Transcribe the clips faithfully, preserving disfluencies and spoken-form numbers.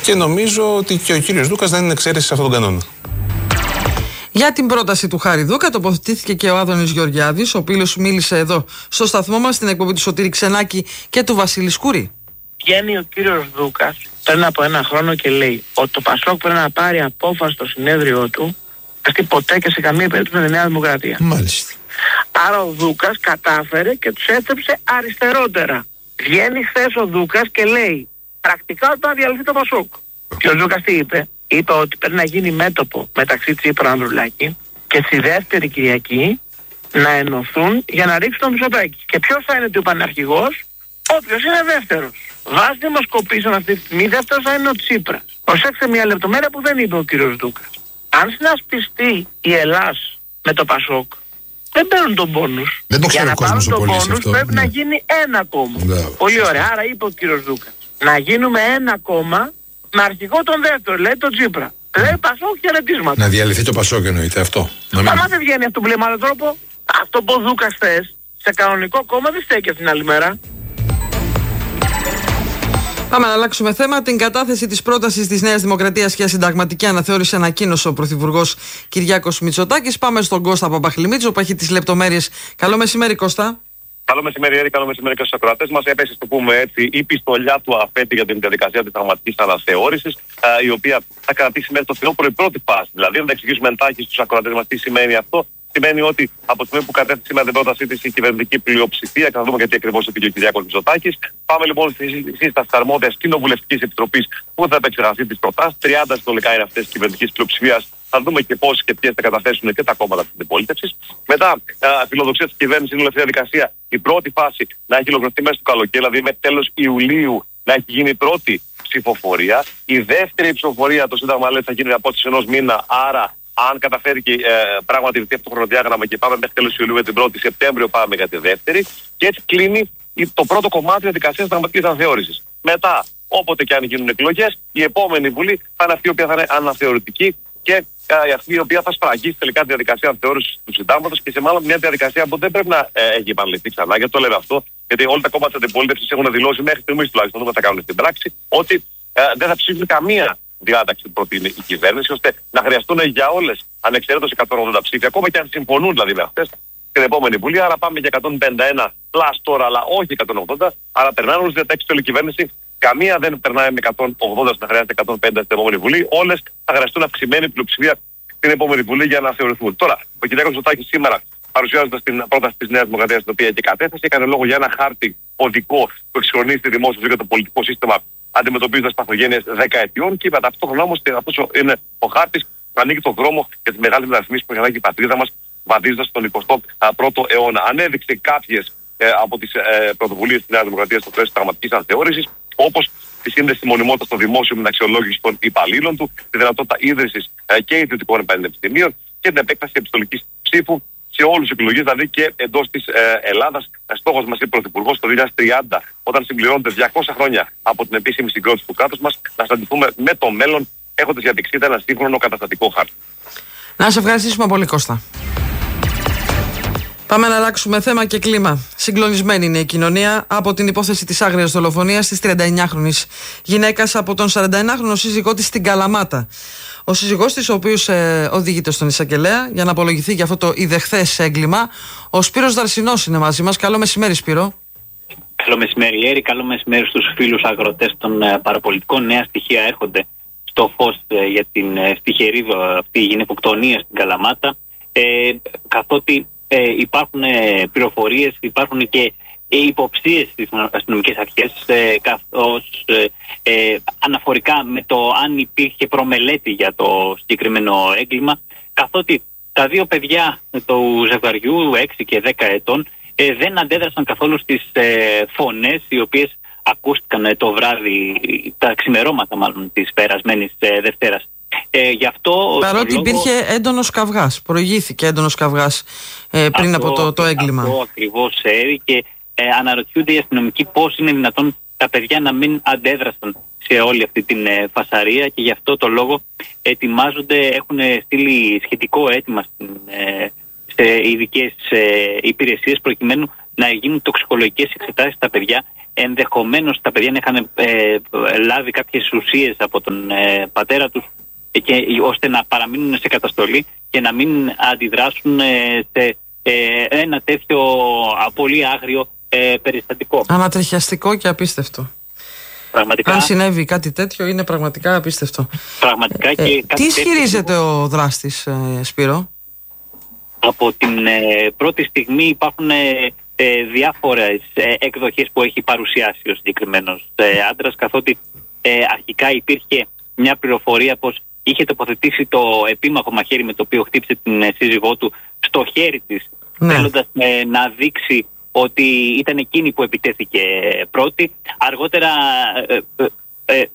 Και νομίζω ότι και ο κύριος Δούκας δεν είναι εξαίρεση σε αυτόν τον κανόνα. Για την πρόταση του Χάρη Δούκα τοποθετήθηκε και ο Άδωνης Γεωργιάδης, ο οποίος μίλησε εδώ στο σταθμό μας, στην εκπομπή του Σωτήρη Ξενάκη και του Βασίλη Σκούρη. Βγαίνει ο κύριος Δούκας πριν από ένα χρόνο και λέει ότι το Πασόκ πρέπει να πάρει απόφαση στο συνέδριό του, αυτή ποτέ και σε καμία περίπτωση με τη Νέα Δημοκρατία. Μάλιστα. Άρα ο Δούκας κατάφερε και τους έστρεψε αριστερότερα. Βγαίνει χθες ο Δούκας και λέει πρακτικά ότι θα διαλυθεί το Πασόκ. Και ο Δούκας τι είπε? Είπε ότι πρέπει να γίνει μέτωπο μεταξύ Τσίπρα και Ανδρουλάκη και στη δεύτερη Κυριακή να ενωθούν για να ρίξουν τον Μητσοτάκη. Και ποιος θα είναι ο παναρχηγός? Όποιος είναι δεύτερος. Βάσει δημοσκοπήσεων αυτή τη στιγμή, δεύτερος θα είναι ο Τσίπρας. Προσέξτε μια λεπτομέρεια που δεν είπε ο κύριος Δούκας. Αν συνασπιστεί η Ελλάς με το Πασόκ, δεν παίρνουν τον πόνους. Δεν το Για να πάρουν τον πόνους αυτό, πρέπει ναι. να γίνει ένα κόμμα. Ναι. Πολύ ωραία. Άρα είπε ο κύριος Δούκας. Να γίνουμε ένα κόμμα με αρχηγό τον δεύτερο, λέει τον Τσίπρα. Λέει Πασόκ χαιρετίσματα. Να διαλυθεί το Πασόκ εννοείται αυτό. Να μην... Άμα δεν βγαίνει αυτό που λέει με άλλο τρόπο, αυτό που ο Δούκας θες σε κανονικό κόμμα δεν στέκει αυτήν την άλλη μέρα. Πάμε να αλλάξουμε θέμα. Την κατάθεση της πρότασης της Νέας Δημοκρατίας για συνταγματική αναθεώρηση ανακοίνωσε ο Πρωθυπουργός Κυριάκος Μητσοτάκης. Πάμε στον Κώστα Παπαχλημίτσο που έχει τις λεπτομέρειες. Καλό μεσημέρι, Κώστα. Καλό μεσημέρι, Έρη, καλό μεσημέρι και στους ακροατές μας. Έπεσε, το πούμε έτσι, η πιστολιά του αφέτη για την διαδικασία της συνταγματικής αναθεώρησης, η οποία θα κρατήσει μέχρι το φθινόπωρο η πρώτη φάση. Δηλαδή, να τα εξηγήσουμε εντάχει στους ακροατές μας τι σημαίνει αυτό. Σημαίνει ότι από τη στιγμή που κατέθεσε σήμερα την πρότασή της η κυβερνητική πλειοψηφία, και θα δούμε γιατί ακριβώς είπε και ο Κυριάκος Μητσοτάκης, πάμε λοιπόν στη σύσταση της αρμόδιας κοινοβουλευτικής επιτροπής που θα επεξεργαστεί τις προτάσεις. τριάντα συνολικά είναι αυτές της κυβερνητικής πλειοψηφίας. Θα δούμε και πώς και ποιες θα καταθέσουν και τα κόμματα της αντιπολίτευσης. Μετά, α, φιλοδοξία της κυβέρνησης είναι η τελευταία διαδικασία. Η πρώτη φάση να έχει ολοκληρωθεί μέσα στο καλοκαίρι, δηλαδή μέχρι τέλος Ιουλίου να έχει γίνει η πρώτη ψηφοφορία. Η δεύτερη ψηφοφορία, το Σύνταγμα λέει, θα γίνει από τις ενός μήνα. Άρα, αν καταφέρει και ε, πράγματι αυτό το χρονοδιάγραμμα και πάμε μέχρι τέλος Ιουλίου για την πρώτη, Σεπτέμβριο πάμε για τη δεύτερη. Και έτσι κλείνει το πρώτο κομμάτι της διαδικασίας συνταγματικής αναθεώρησης. Μετά, όποτε και αν γίνουν εκλογές, η επόμενη Βουλή θα είναι αυτή η οποία θα είναι αναθεωρητική και ε, αυτή η οποία θα σφραγίσει τελικά τη διαδικασία αναθεώρησης του συντάγματος και σε μάλλον μια διαδικασία που δεν πρέπει να ε, έχει επαναληφθεί ξανά. Γιατί το λέμε αυτό, γιατί όλα τα κόμματα της αντιπολίτευσης έχουν δηλώσει μέχρι στιγμής τουλάχιστον, δεν θα κάνουν στην πράξη, ότι ε, δεν θα ψήφουν καμία διάταξη που προτείνει η κυβέρνηση, ώστε να χρειαστούν για όλες ανεξαιρέτως εκατόν ογδόντα ψήφια, ακόμα και αν συμφωνούν δηλαδή με αυτές την επόμενη Βουλή. Άρα πάμε για εκατόν πενήντα ένα πλάς τώρα, αλλά όχι εκατόν ογδόντα. Άρα περνάνε όλες τις διατάξεις όλη η κυβέρνηση. Καμία δεν περνάει με εκατόν ογδόντα, να χρειάζεται εκατόν πενήντα στην επόμενη Βουλή. Όλες θα χρειαστούν αυξημένη πλειοψηφία στην επόμενη Βουλή για να θεωρηθούν. Τώρα, ο κ. Μητσοτάκης σήμερα, παρουσιάζοντας την πρόταση της Νέας Δημοκρατίας, την οποία και κατέθεσε, έκανε λόγο για ένα χάρτη οδικό που εξυγχρονίζει τη δημόσια ζωή και το πολιτικό σύστημα, αντιμετωπίζοντας παθογένειες δεκαετιών, και είπα ταυτόχρονα όμως ότι αυτός είναι ο χάρτης που ανοίγει τον δρόμο για τις μεγάλες μεταρρυθμίσεις που έχει ανάγκη η πατρίδα μας, βαδίζοντας στον εικοστό πρώτο αιώνα. Ανέδειξε κάποιες ε, από τις ε, πρωτοβουλίες της Νέας Δημοκρατίας στο πλαίσιο της συνταγματικής αναθεώρησης, όπως τη σύνδεση μονιμότητας των δημόσιων με την αξιολόγηση των υπαλλήλων του, τη δυνατότητα ίδρυσης ε, και ιδιωτικών πανεπιστημίων και την επέκταση επιστολικής ψήφου σε όλους τους εκλογές, δηλαδή και εντός της ε, Ελλάδας. Στόχος μας, είπε ο Πρωθυπουργός, το δύο χιλιάδες τριάντα, όταν συμπληρώνονται διακόσια χρόνια από την επίσημη συγκρότηση του κράτους μας, να συναντηθούμε με το μέλλον, έχοντας για δεξίδα ένα σύγχρονο καταστατικό χάρτη. Να σε ευχαριστήσουμε πολύ, Κώστα. Πάμε να αλλάξουμε θέμα και κλίμα. Συγκλονισμένη είναι η κοινωνία από την υπόθεση της άγριας δολοφονίας της τριανταεννιάχρονης γυναίκας από τον σαρανταεννιάχρονο σύζυγό της στην Καλαμάτα. Ο σύζυγός της, ο οποίος ε, οδηγείται στον εισαγγελέα για να απολογηθεί για αυτό το ιδεχθές έγκλημα, ο Σπύρος Δαρσινός είναι μαζί μας. Καλό μεσημέρι, Σπύρο. Καλό μεσημέρι, Έρη. Καλό μεσημέρι στους φίλους αγροτές των ε, παραπολιτικών. Νέα στοιχεία έρχονται στο φως ε, για την ε, στιχερή αυτή γυναικοκτονία στην Καλαμάτα. Ε, καθότι ε, υπάρχουν ε, πληροφορίες, υπάρχουν και ε, υποψίες στις αστυνομικές αρχές, ε, καθώς ε, ε, αναφορικά με το αν υπήρχε προμελέτη για το συγκεκριμένο έγκλημα, καθότι τα δύο παιδιά του ζευγαριού, έξι και δέκα ετών, ε, δεν αντέδρασαν καθόλου στις ε, φωνές οι οποίες ακούστηκαν ε, το βράδυ, τα ξημερώματα μάλλον της περασμένης ε, Δευτέρας. Ε, γι' αυτό, Παρότι λόγω... υπήρχε έντονος καυγάς, προηγήθηκε έντονος καυγάς ε, πριν αυτό, από το, το έγκλημα. Αυτό ακριβώς, Έρη, και ε, αναρωτιούνται οι αστυνομικοί πώς είναι δυνατόν τα παιδιά να μην αντέδρασαν σε όλη αυτή την ε, φασαρία, και γι' αυτό το λόγο ετοιμάζονται, έχουν στείλει σχετικό αίτημα στην, ε, σε ειδικές ε, υπηρεσίες προκειμένου να γίνουν τοξικολογικές εξετάσεις στα παιδιά. Ενδεχομένως τα παιδιά να είχαν ε, λάβει κάποιες ουσίες από τον ε, πατέρα τους, και, ώστε να παραμείνουν σε καταστολή και να μην αντιδράσουν ε, σε ε, ένα τέτοιο πολύ άγριο ε, περιστατικό. Ανατριχιαστικό και απίστευτο. Πραγματικά, αν συνέβη κάτι τέτοιο είναι πραγματικά απίστευτο. Πραγματικά ε, και ε, κάτι τι ισχυρίζεται τέτοιο, ο δράστης, ε, Σπύρο? Από την ε, πρώτη στιγμή υπάρχουν ε, ε, διάφορες ε, εκδοχές που έχει παρουσιάσει ο συγκεκριμένος ε, άντρας, καθότι ε, αρχικά υπήρχε μια πληροφορία πως είχε τοποθετήσει το επίμαχο μαχαίρι με το οποίο χτύπησε την ε, σύζυγό του στο χέρι της, ναι. θέλοντας ε, να δείξει ότι ήταν εκείνη που επιτέθηκε πρώτη. Αργότερα ε, ε, ε,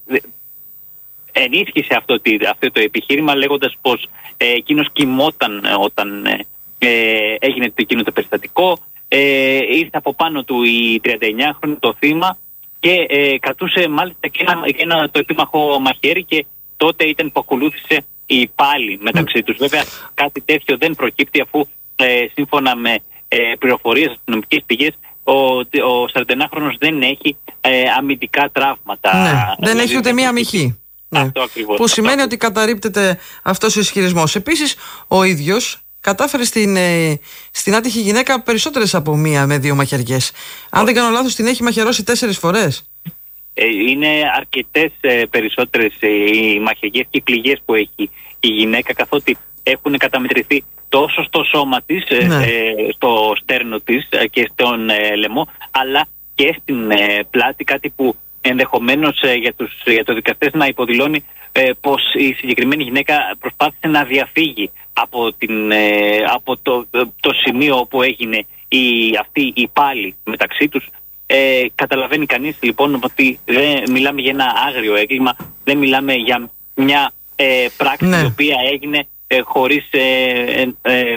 ενίσχυσε αυτό, αυτό το επιχείρημα, λέγοντας πως ε, εκείνος κοιμόταν όταν ε, ε, έγινε εκείνο το περιστατικό. Ε, ήρθε από πάνω του η τριανταεννιάχρονη, το θύμα, και ε, κρατούσε μάλιστα και ένα, και ένα το επίμαχο μαχαίρι, και τότε ήταν που ακολούθησε η πάλι μεταξύ mm. τους. Βέβαια κάτι τέτοιο δεν προκύπτει, αφού ε, σύμφωνα με ε, πληροφορίες αστυνομικές πηγές ο, ο σαρανταεννιάχρονος δεν έχει ε, αμυντικά τραύματα. Ναι, δεν δηλαδή, έχει ούτε μία μοιχή. Ναι. Αυτό ακριβώς, που σημαίνει αυτό. ότι καταρρίπτεται αυτός ο ισχυρισμός. Επίσης ο ίδιος κατάφερε στην, ε, στην άτυχη γυναίκα περισσότερες από μία με δύο μαχαιριές. Αν δεν κάνω λάθος, την έχει μαχαιρώσει τέσσερις φορές. Ε, είναι αρκετές ε, περισσότερες ε, οι μαχαιριές και οι πληγές που έχει η γυναίκα, καθότι έχουν καταμετρηθεί τόσο στο σώμα της, ε, ναι. ε, στο στέρνο της ε, και στον ε, λαιμό, αλλά και στην ε, πλάτη, κάτι που ενδεχομένως ε, για, τους, για το δικαστές να υποδηλώνει ε, πως η συγκεκριμένη γυναίκα προσπάθησε να διαφύγει από, την, ε, από το, το σημείο όπου έγινε η, αυτή η πάλι μεταξύ τους. Ε, καταλαβαίνει κανείς λοιπόν ότι δεν μιλάμε για ένα άγριο έγκλημα, δεν μιλάμε για μια ε, πράξη ναι. η οποία έγινε ε, χωρίς, ε, ε,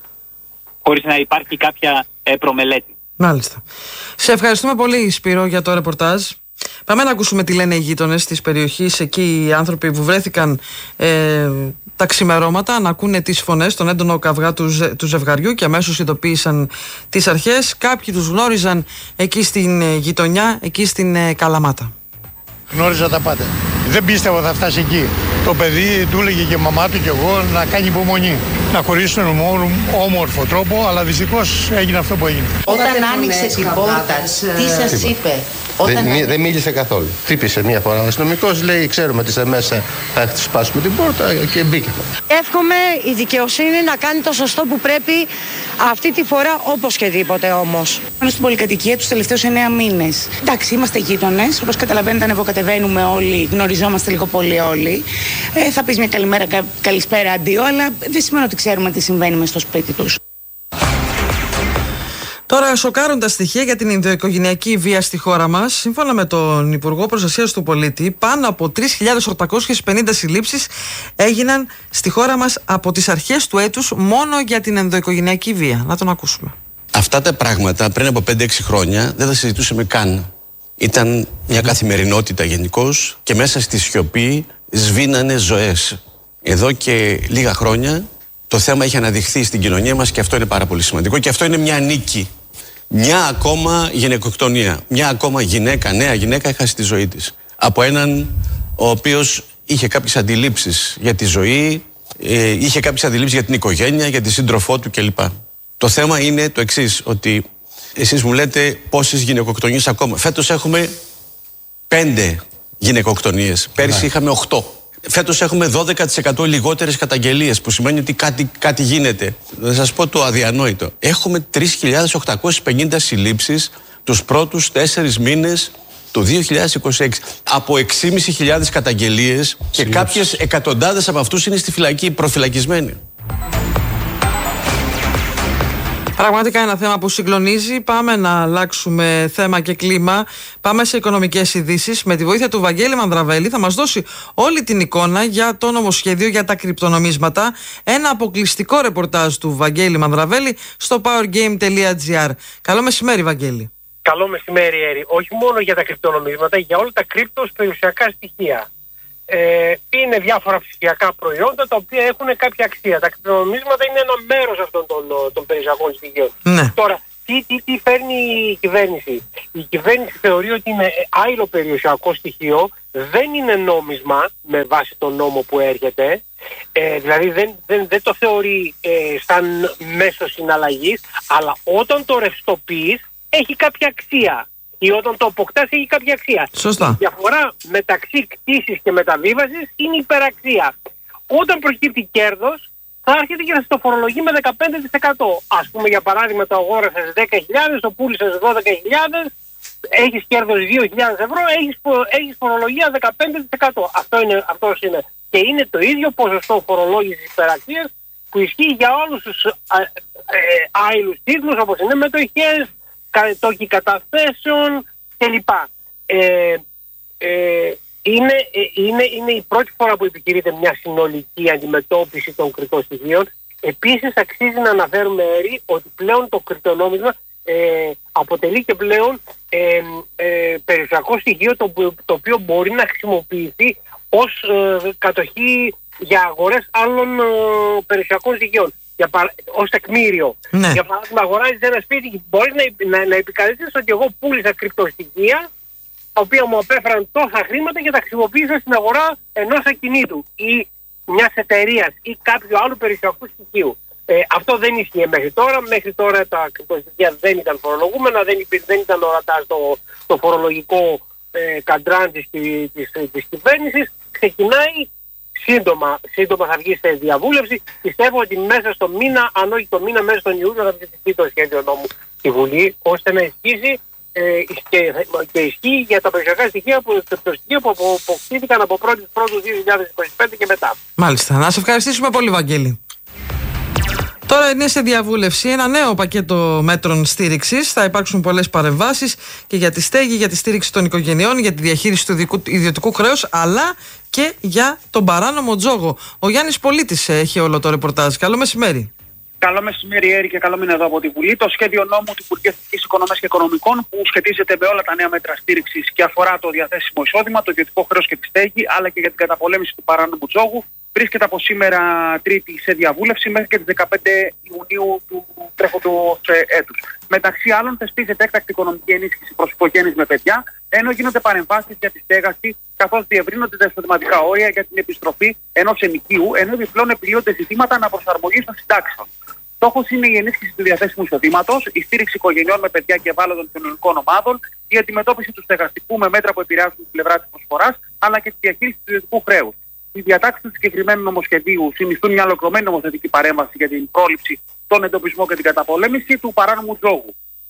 χωρίς να υπάρχει κάποια ε, προμελέτη. Μάλιστα. Σε ευχαριστούμε πολύ, Σπύρο, για το ρεπορτάζ. Πάμε να ακούσουμε τι λένε οι γείτονες της περιοχής, εκεί οι άνθρωποι που βρέθηκαν ε, τα ξημερώματα, να ακούνε τις φωνές, τον έντονο καυγά του, ζε, του ζευγαριού, και αμέσως ειδοποίησαν τις αρχές. Κάποιοι τους γνώριζαν εκεί στην ε, γειτονιά, εκεί στην ε, Καλαμάτα. Γνώριζα τα πάντα. Δεν πίστευα θα φτάσει εκεί. Το παιδί του έλεγε και η μαμά του και εγώ να κάνει υπομονή. Να χωρίσουν με όμορφο τρόπο, αλλά δυστυχώς έγινε αυτό που έγινε. Όταν άνοιξε την πόρτα, τι σας είπε? Δεν, μι, δεν μίλησε καθόλου. Χτύπησε μία φορά ο αστυνομικός, λέει: ξέρουμε ότι είστε μέσα, θα σπάσουμε την πόρτα, και μπήκε. Εύχομαι η δικαιοσύνη να κάνει το σωστό που πρέπει αυτή τη φορά, όπως και δίποτε όμως. Είμαι στην πολυκατοικία τους τελευταίους εννέα μήνες. Εντάξει, είμαστε γείτονες. Όπως καταλαβαίνετε, ανεβοκατεβαίνουμε όλοι, γνωριζόμαστε λίγο πολύ όλοι. Ε, θα πεις μια καλημέρα, κα, καλησπέρα, αντίο, αλλά δεν σημαίνει ότι ξέρουμε τι συμβαίνει μες στο σπίτι τους. Τώρα, σοκάροντα στοιχεία για την ενδοοικογενειακή βία στη χώρα μας. Σύμφωνα με τον Υπουργό Προστασίας του Πολίτη, πάνω από τρεις χιλιάδες οκτακόσιες πενήντα συλλήψεις έγιναν στη χώρα μας από τις αρχές του έτους μόνο για την ενδοοικογενειακή βία. Να τον ακούσουμε. Αυτά τα πράγματα πριν από πέντε έξι χρόνια δεν τα συζητούσαμε καν. Ήταν μια καθημερινότητα γενικώς, και μέσα στη σιωπή σβήνανε ζωές. Εδώ και λίγα χρόνια το θέμα έχει αναδειχθεί στην κοινωνία μας, και αυτό είναι πάρα πολύ σημαντικό, και αυτό είναι μια νίκη. Μια ακόμα γυναικοκτονία, μια ακόμα γυναίκα, νέα γυναίκα έχασε τη ζωή της από έναν ο οποίος είχε κάποιες αντιλήψεις για τη ζωή, ε, είχε κάποιες αντιλήψεις για την οικογένεια, για τη σύντροφό του κλπ. Το θέμα είναι το εξής, ότι εσείς μου λέτε πόσες γυναικοκτονίες ακόμα. Φέτος έχουμε πέντε γυναικοκτονίες, πέρυσι ναι. είχαμε οκτώ. Φέτος έχουμε δώδεκα τοις εκατό λιγότερες καταγγελίες, που σημαίνει ότι κάτι, κάτι γίνεται. Θα σας πω το αδιανόητο. Έχουμε τρεις χιλιάδες οκτακόσιες πενήντα συλλήψεις τους πρώτους τέσσερις μήνες του δύο χιλιάδες είκοσι έξι. Από έξι χιλιάδες πεντακόσιες καταγγελίες, και κάποιες εκατοντάδες από αυτούς είναι στη φυλακή, προφυλακισμένοι. Πραγματικά ένα θέμα που συγκλονίζει. Πάμε να αλλάξουμε θέμα και κλίμα. Πάμε σε οικονομικές ειδήσεις. Με τη βοήθεια του Βαγγέλη Μανδραβέλη θα μας δώσει όλη την εικόνα για το νομοσχέδιο για τα κρυπτονομίσματα. Ένα αποκλειστικό ρεπορτάζ του Βαγγέλη Μανδραβέλη στο powergame τελεία gr. Καλό μεσημέρι, Βαγγέλη. Καλό μεσημέρι, Έρη. Όχι μόνο για τα κρυπτονομίσματα, για όλα τα κρύπτος περιουσιακά στοιχεία. Ε, είναι διάφορα ψηφιακά προϊόντα τα οποία έχουν κάποια αξία. Τα κρυπτονομίσματα είναι ένα μέρος αυτών των, των περιουσιακών στοιχείων. Ναι. Τώρα, τι, τι, τι φέρνει η κυβέρνηση. Η κυβέρνηση θεωρεί ότι είναι άειλο περιουσιακό στοιχείο, δεν είναι νόμισμα με βάση τον νόμο που έρχεται, ε, δηλαδή δεν, δεν, δεν το θεωρεί ε, σαν μέσο συναλλαγής, αλλά όταν το ρευστοποιείς έχει κάποια αξία. Ή όταν το αποκτάς έχει κάποια αξία. Σωστά. Η διαφορά μεταξύ κτήσης και μεταβίβασης είναι υπεραξία. Όταν προκύπτει κέρδος, θα έρχεται και θα στο φορολογεί με δεκαπέντε τοις εκατό. Ας πούμε, για παράδειγμα, το αγόρασες δέκα χιλιάδες, το πούλησες δώδεκα χιλιάδες, έχεις κέρδος δύο χιλιάδες ευρώ, έχεις, έχεις φορολογία δεκαπέντε τοις εκατό. Αυτό είναι, αυτός είναι. Και είναι το ίδιο ποσοστό φορολόγησης υπεραξίας που ισχύει για όλους τους ε, ε, άειλους τίτλους, όπως είναι μετοχές, τόκοι καταθέσεων κλπ. Ε, ε, είναι, είναι, είναι η πρώτη φορά που επικηρείται μια συνολική αντιμετώπιση των κριτών στοιχείων. Επίσης αξίζει να αναφέρουμε, Έρη, ότι πλέον το κριτονόμισμα ε, αποτελεί και πλέον ε, ε, περιουσιακό στοιχείο το, το οποίο μπορεί να χρησιμοποιηθεί ως ε, κατοχή για αγορές άλλων ε, περιουσιακών στοιχείων. Για παρα... ως τεκμήριο. Ναι. Για παράδειγμα, αγοράζεις ένα σπίτι, μπορείς να, να, να επικαλεστείς ότι εγώ πούλησα κρυπτοστοιχεία τα οποία μου απέφεραν τόσα χρήματα και τα χρησιμοποίησα στην αγορά ενός ακινήτου ή μιας εταιρείας ή κάποιου άλλου περιουσιακού στοιχείου. Ε, αυτό δεν ίσχυε μέχρι τώρα. Μέχρι τώρα τα κρυπτοστοιχεία δεν ήταν φορολογούμενα, δεν, υπή, δεν ήταν ορατά στο, στο φορολογικό ε, καντράν της, της, της κυβέρνησης. Ξεκινάει σύντομα, σύντομα θα βγει σε διαβούλευση. Πιστεύω ότι μέσα στο μήνα, αν όχι το μήνα, μέσα στον Ιούνιο θα ψηφιστεί το σχέδιο νόμου στη Βουλή, ώστε να ισχύσει ε, και, και ισχύει για τα περιουσιακά στοιχεία που, το στοιχείο που αποκτήθηκαν από πρώτη Πρώτου δύο χιλιάδες είκοσι πέντε και μετά. Μάλιστα. Να σε ευχαριστήσουμε πολύ, Βαγγέλη. Τώρα είναι σε διαβούλευση ένα νέο πακέτο μέτρων στήριξης. Θα υπάρξουν πολλές παρεμβάσεις και για τη στέγη, για τη στήριξη των οικογενειών, για τη διαχείριση του ιδιωτικού χρέους, αλλά και για τον παράνομο τζόγο. Ο Γιάννης Πολίτης έχει όλο το ρεπορτάζ. Καλό μεσημέρι. Καλό μεσημέρι, Έρη, και καλό μήνα εδώ από τη Βουλή. Το σχέδιο νόμου του Υπουργείου Εθνικής Οικονομίας και Οικονομικών, που σχετίζεται με όλα τα νέα μέτρα στήριξης και αφορά το διαθέσιμο εισόδημα, το ιδιωτικό χρέος και τη στέγη, αλλά και για την καταπολέμηση του παράνομου τζόγου, βρίσκεται από σήμερα Τρίτη σε διαβούλευση μέχρι και τις δεκαπέντε Ιουνίου του τρέχοντος έτους. Μεταξύ άλλων, θεσπίζεται έκτακτη οικονομική ενίσχυση προς οικογένειες με παιδιά, ενώ γίνονται παρεμβάσεις για τη στέγαση, καθώς διευρύνονται τα εισοδηματικά όρια για την επιστροφή ενός ενοικίου, ενώ επιπλέον επιλύονται ζητήματα αναπροσαρμογής των συντάξεων. Στόχος είναι η ενίσχυση του διαθέσιμου εισοδήματος, η στήριξη οικογενειών με παιδιά και ευάλωτων κοινωνικών ομάδων, η αντιμετώπιση του στεγαστικού με μέτρα που επηρεάζουν την πλευρά της προσφοράς, αλλά και τη διαχείριση του ιδιωτικού χρέους. Οι διατάξεις του συγκεκριμένου νομοσχεδίου συνιστούν μια ολοκληρωμένη νομοθετική παρέμβαση για την πρόληψη, τον εντοπισμό και την καταπολέμηση του παράνομου τζόγου.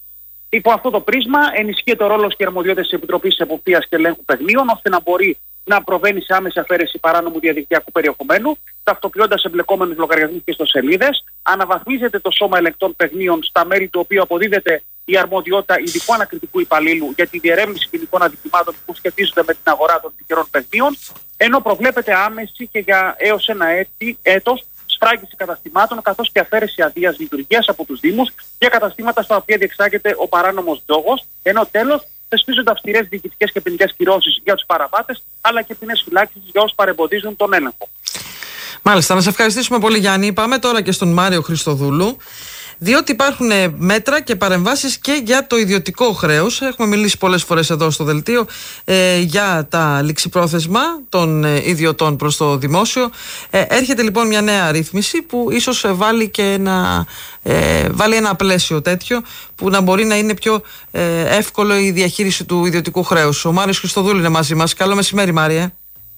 Υπό αυτό το πρίσμα, ενισχύεται ο ρόλος και οι αρμοδιότητες της Επιτροπής Εποπτείας και Ελέγχου Παιγνίων, ώστε να μπορεί να προβαίνει σε άμεση αφαίρεση παράνομου διαδικτυακού περιεχομένου, ταυτοποιώντας εμπλεκόμενους λογαριασμούς και ιστοσελίδες. Αναβαθμίζεται το σώμα ελεγκτών παιγνίων, στα μέλη του οποίου αποδίδεται η αρμοδιότητα ειδικού ανακριτικού υπαλλήλου για τη διερεύνηση ποινικών αδικημάτων που σχετίζονται με την αγορά των τυχερών παιγνίων, ενώ προβλέπεται άμεση και για έως ένα έτη, έτος σφράγγιση καταστημάτων, καθώς και αφαίρεση αδείας λειτουργίας από τους Δήμους για καταστήματα στα οποία διεξάγεται ο παράνομος τζόγος, ενώ τέλος θεσπίζονται αυστηρές διοικητικές και ποινικές κυρώσεις για τους παραβάτες, αλλά και ποινές φυλάκισης για όσους παρεμποδίζουν τον έλεγχο. Μάλιστα, να σε ευχαριστήσουμε πολύ, Γιάννη. Πάμε τώρα και στον Μάριο Χριστοδούλου. Διότι υπάρχουν μέτρα και παρεμβάσεις και για το ιδιωτικό χρέος. Έχουμε μιλήσει πολλές φορές εδώ στο δελτίο ε, για τα ληξιπρόθεσμα των ε, ιδιωτών προς το δημόσιο. Ε, έρχεται λοιπόν μια νέα ρύθμιση που ίσως βάλει και ένα, ε, βάλει ένα πλαίσιο τέτοιο που να μπορεί να είναι πιο ε, εύκολο η διαχείριση του ιδιωτικού χρέους. Ο Μάριος Χριστοδούλου είναι μαζί μας. Καλό μεσημέρι, Μάριε.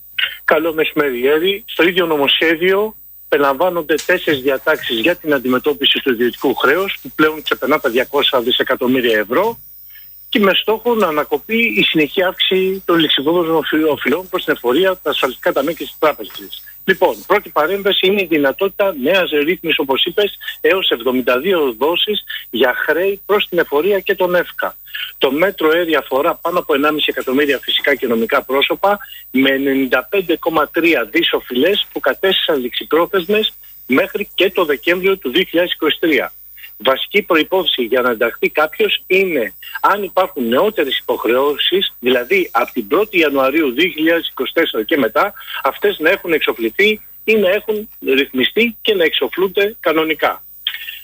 Καλό μεσημέρι, Έρη. Στο ίδιο νομοσχέδιο περιλαμβάνονται τέσσερις διατάξεις για την αντιμετώπιση του ιδιωτικού χρέους που πλέον ξεπερνά τα διακόσια δισεκατομμύρια ευρώ και με στόχο να ανακοπεί η συνεχή αύξηση των ληξιπρόθεσμων οφειλών προς την εφορία, τα ασφαλιστικά ταμεία και τις τράπεζες. Λοιπόν, πρώτη παρέμβαση είναι η δυνατότητα νέας ρύθμισης, όπως είπες, έως εβδομήντα δύο δόσεις για χρέη προς την εφορία και τον ΕΦΚΑ. Το μέτρο Έρη αφορά πάνω από ενάμιση εκατομμύρια φυσικά και νομικά πρόσωπα με ενενήντα πέντε κόμμα τρία δις οφειλές που κατέστησαν ληξιπρόθεσμες μέχρι και το Δεκέμβριο του δύο χιλιάδες είκοσι τρία. Βασική προϋπόθεση για να ενταχθεί κάποιος είναι αν υπάρχουν νεότερες υποχρεώσεις, δηλαδή από την πρώτη Ιανουαρίου δύο χιλιάδες είκοσι τέσσερα και μετά, αυτές να έχουν εξοφληθεί ή να έχουν ρυθμιστεί και να εξοφλούνται κανονικά.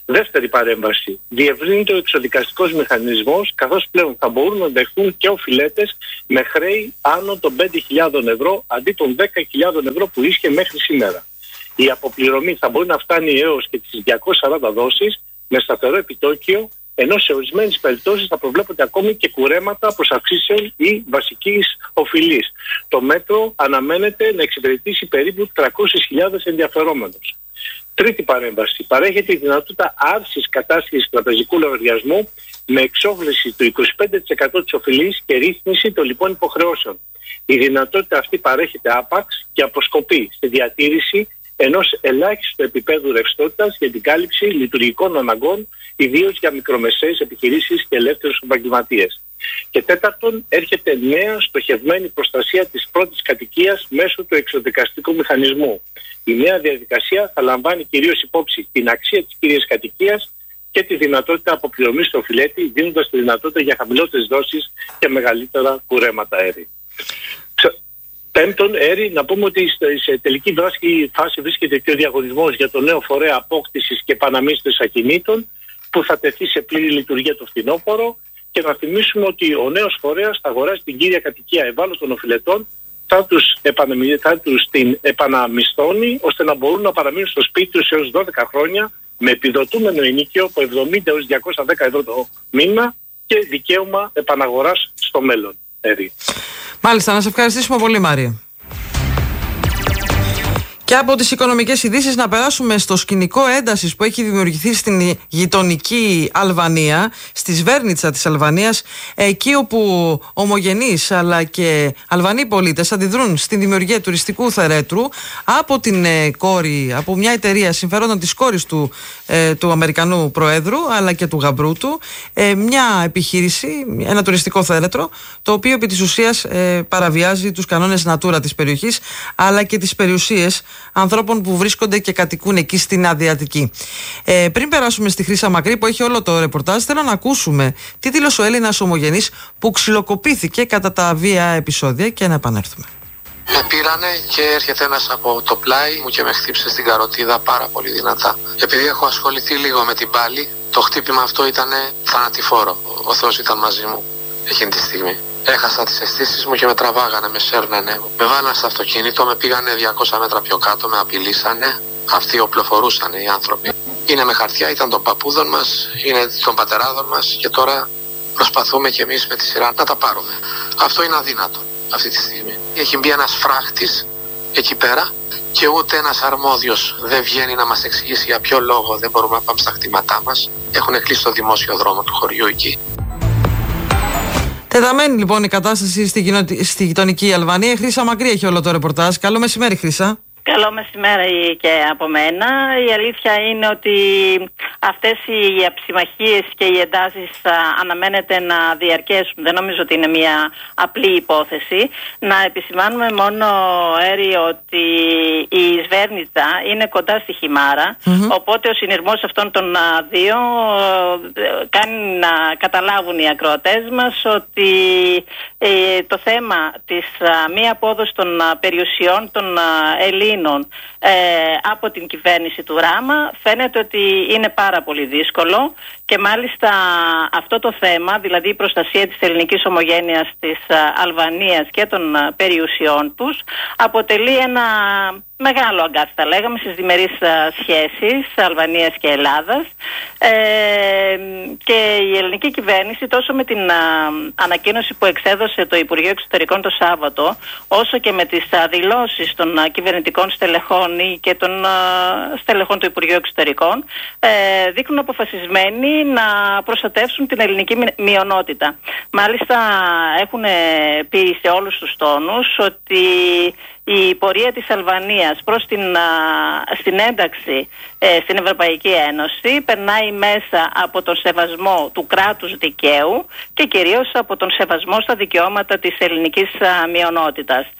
Δεύτερη παρέμβαση. Διευρύνεται ο εξοδικαστικός μηχανισμός, καθώς πλέον θα μπορούν να δεχθούν και οφειλέτες με χρέη άνω των πέντε χιλιάδες ευρώ αντί των δέκα χιλιάδες ευρώ που ίσχυε μέχρι σήμερα. Η αποπληρωμή θα μπορεί να φτάνει έως και τις διακόσιες σαράντα δόσεις με σταθερό επιτόκιο, ενώ σε ορισμένες περιπτώσεις θα προβλέπονται ακόμη και κουρέματα προς αυξήσεων ή βασικής οφειλής. Το μέτρο αναμένεται να εξυπηρετήσει περίπου τριακόσιες χιλιάδες ενδιαφερόμενους. Τρίτη παρέμβαση. Παρέχεται η δυνατότητα άρσης κατάσχεσης τραπεζικού λογαριασμού με εξόφληση του είκοσι πέντε τοις εκατό της οφειλής και ρύθμιση των λοιπών υποχρεώσεων. Η δυνατότητα αυτή παρέχεται άπαξ και αποσκοπεί στη διατήρηση ενός ελάχιστου επίπεδου ρευστότητας για την κάλυψη λειτουργικών αναγκών, ιδίως για μικρομεσαίες επιχειρήσεις και ελεύθερους επαγγελματίες. Και τέταρτον, έρχεται νέα στοχευμένη προστασία της πρώτης κατοικίας μέσω του εξοδικαστικού μηχανισμού. Η νέα διαδικασία θα λαμβάνει κυρίως υπόψη την αξία της κυρίας κατοικίας και τη δυνατότητα αποπληρωμής του οφειλέτη, δίνοντας τη δυνατότητα για χαμηλότερες δόσεις και μεγαλύτερα κουρέματα αέρη. Πέμπτον, Έρη, να πούμε ότι σε τελική δράση φάση βρίσκεται και ο διαγωνισμός για το νέο φορέα απόκτησης και επαναμίσθωσης ακινήτων που θα τεθεί σε πλήρη λειτουργία το φθινόπωρο, και να θυμίσουμε ότι ο νέος φορέας θα αγοράσει την κύρια κατοικία ευάλωτων οφειλετών, θα τους, επαναμι... θα τους την επαναμισθώνει ώστε να μπορούν να παραμείνουν στο σπίτι τους έως δώδεκα χρόνια με επιδοτούμενο ενοίκιο από εβδομήντα έως διακόσια δέκα ευρώ το μήνα και δικαίωμα επαναγοράς στο μέλλον. Έρη. Μάλιστα, να σε ευχαριστήσουμε πολύ, Μάρια. Και από τις οικονομικές ειδήσεις να περάσουμε στο σκηνικό έντασης που έχει δημιουργηθεί στην γειτονική Αλβανία, στη Σβέρνιτσα της Αλβανίας, εκεί όπου ομογενείς αλλά και Αλβανοί πολίτες αντιδρούν στην δημιουργία τουριστικού θερέτρου από την ε, κόρη, από μια εταιρεία συμφερόντων της κόρης του, ε, του Αμερικανού Προέδρου αλλά και του γαμπρού του, ε, μια επιχείρηση, ένα τουριστικό θέρετρο, το οποίο επί της ουσίας ε, παραβιάζει τους κανόνες Natura της περιοχής αλλά και τις περιουσίες ανθρώπων που βρίσκονται και κατοικούν εκεί στην Αδριατική. Ε, πριν περάσουμε στη Χρύσα Μακρύ που έχει όλο το ρεπορτάζ, θέλω να ακούσουμε τι δήλωσε ο Έλληνας ομογενής που ξυλοκοπήθηκε κατά τα βία επεισόδια και να επανέλθουμε. Με πήρανε και έρχεται ένας από το πλάι μου και με χτύπησε στην καροτίδα πάρα πολύ δυνατά. Επειδή έχω ασχοληθεί λίγο με την πάλη, το χτύπημα αυτό ήταν θανατηφόρο. Ο Θεός ήταν μαζί μου εκείνη τη στιγμή. Έχασα τις αισθήσεις μου και με τραβάγανε, με σέρνανε. Με βάλανε στο αυτοκίνητο, με πήγανε διακόσια μέτρα πιο κάτω, με απειλήσανε. Αυτοί οπλοφορούσαν οι άνθρωποι. Είναι με χαρτιά, ήταν των παππούδων μας, είναι των πατεράδων μας και τώρα προσπαθούμε κι εμείς με τη σειρά να τα πάρουμε. Αυτό είναι αδύνατο αυτή τη στιγμή. Έχει μπει ένας φράχτης εκεί πέρα και ούτε ένας αρμόδιος δεν βγαίνει να μας εξηγήσει για ποιο λόγο δεν μπορούμε να πάμε στα κτήματά μας. Έχουν κλείσει το δημόσιο δρόμο του χωριού εκεί. Τεταμένη λοιπόν η κατάσταση στη, γειτο... στη γειτονική Αλβανία. Η Χρύσα Μακρύ έχει όλο το ρεπορτάζ. Καλό μεσημέρι, Χρύσα. Καλό μεσημέρι και από μένα. Η αλήθεια είναι ότι αυτές οι αψημαχίες και οι εντάσεις αναμένεται να διαρκέσουν. Δεν νομίζω ότι είναι μια απλή υπόθεση. Να επισημάνουμε μόνο, Έρη, ότι η Σβέρνιτσα είναι κοντά στη Χιμάρα, mm-hmm. οπότε ο συνειρμός αυτών των δύο κάνει να καταλάβουν οι ακροατές μας ότι ε, το θέμα της μη απόδοσης των περιουσιών των Ελλήνων Ε, από την κυβέρνηση του Ράμα φαίνεται ότι είναι πάρα πολύ δύσκολο και μάλιστα αυτό το θέμα, δηλαδή η προστασία της ελληνικής ομογένειας της Αλβανίας και των περιουσιών τους, αποτελεί ένα μεγάλο αγκάθι, θα λέγαμε, στις διμερείς σχέσεις Αλβανίας και Ελλάδας, ε, και η ελληνική κυβέρνηση τόσο με την α, ανακοίνωση που εξέδωσε το Υπουργείο Εξωτερικών το Σάββατο, όσο και με τις α, δηλώσεις των α, κυβερνητικών στελεχών ή και των α, στελεχών του Υπουργείου Εξωτερικών, ε, δείχνουν αποφασισμένοι να προστατεύσουν την ελληνική μειονότητα. Μάλιστα έχουν πει σε όλους τους τόνους ότι η πορεία της Αλβανίας προς την, α, στην ένταξη ε, στην Ευρωπαϊκή Ένωση περνάει μέσα από τον σεβασμό του κράτους δικαίου και κυρίως από τον σεβασμό στα δικαιώματα της ελληνικής α, μειονότητας. Ε,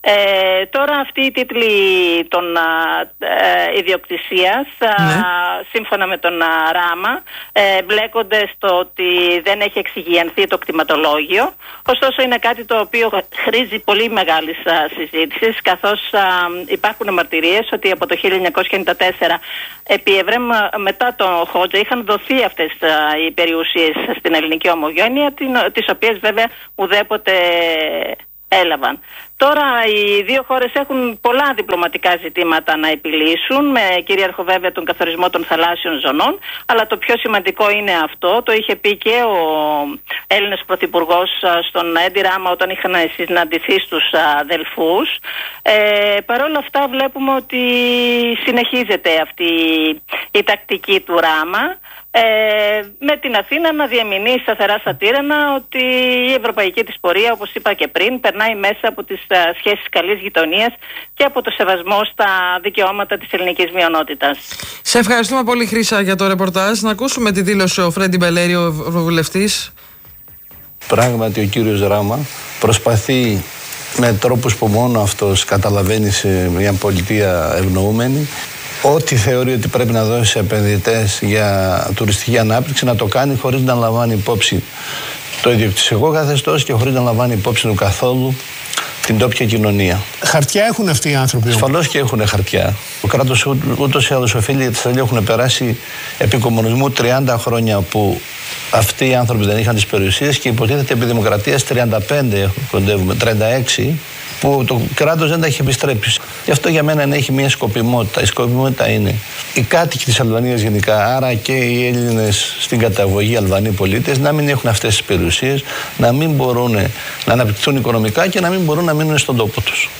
Ε, τώρα αυτοί οι τίτλοι των ε, ιδιοκτησίας, ναι. α, σύμφωνα με τον α, Ράμα, ε, μπλέκονται στο ότι δεν έχει εξυγιανθεί το κτηματολόγιο. Ωστόσο είναι κάτι το οποίο χρήζει πολύ μεγάλης α, συζήτησης, καθώς α, υπάρχουν μαρτυρίες ότι από το χίλια εννιακόσια ενενήντα τέσσερα επί Ευρέμ μετά τον Χότζο είχαν δοθεί αυτές α, οι περιουσίες στην ελληνική ομογένεια, την, τις οποίες βέβαια ουδέποτε έλαβαν. Τώρα οι δύο χώρες έχουν πολλά διπλωματικά ζητήματα να επιλύσουν, με κυρίαρχο βέβαια τον καθορισμό των θαλάσσιων ζωνών, αλλά το πιο σημαντικό είναι αυτό, το είχε πει και ο Έλληνας Πρωθυπουργός στον Έντι Ράμα όταν είχαν συναντηθεί στους αδελφούς. Ε, Παρ' όλα αυτά βλέπουμε ότι συνεχίζεται αυτή η τακτική του Ράμα, Ε, με την Αθήνα να διαμηνεί σταθερά στα τύρανα ότι η ευρωπαϊκή της πορεία, όπως είπα και πριν, περνάει μέσα από τις α, σχέσεις καλής γειτονίας και από το σεβασμό στα δικαιώματα της ελληνικής μειονότητας. Σε ευχαριστούμε πολύ, Χρύσα, για το ρεπορτάζ. Να ακούσουμε τη δήλωση ο Φρέντι Μπελέρη, ο ευρωβουλευτής. Πράγματι ο κύριος Ράμα προσπαθεί με τρόπους που μόνο αυτός καταλαβαίνει σε μια πολιτεία ευνοούμενη, ό,τι θεωρεί ότι πρέπει να δώσει σε επενδυτές για τουριστική ανάπτυξη, να το κάνει χωρίς να λαμβάνει υπόψη το ιδιοκτησιακό καθεστώς και χωρίς να λαμβάνει υπόψη του καθόλου την τόπια κοινωνία. Χαρτιά έχουν αυτοί οι άνθρωποι? Ασφαλώς και έχουν χαρτιά. Το κράτος ούτως ή άλλως οφείλει, γιατί στα έχουν περάσει επί κομμουνισμού τριάντα χρόνια που αυτοί οι άνθρωποι δεν είχαν τις περιουσίες και υποτίθεται επί δημοκρατίας τριάντα πέντε, κοντεύουμε, τριάντα έξι, που το κράτος δεν τα έχει επιστρέψει. Γι' αυτό για μένα έχει μια σκοπιμότητα. Η σκοπιμότητα είναι οι κάτοικοι της Αλβανίας γενικά, άρα και οι Έλληνες στην καταγωγή Αλβανοί πολίτες, να μην έχουν αυτές τις περιουσίες, να μην μπορούν να αναπτυχθούν οικονομικά και να μην μπορούν να μείνουν στον τόπο τους.